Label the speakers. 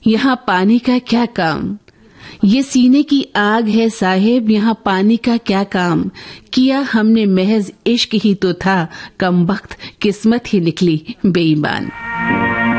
Speaker 1: यहाँ पानी का क्या काम, ये सीने की आग है साहिब, यहाँ पानी का क्या काम, किया हमने महज इश्क ही तो था, कमबख्त किस्मत ही निकली बेईमान।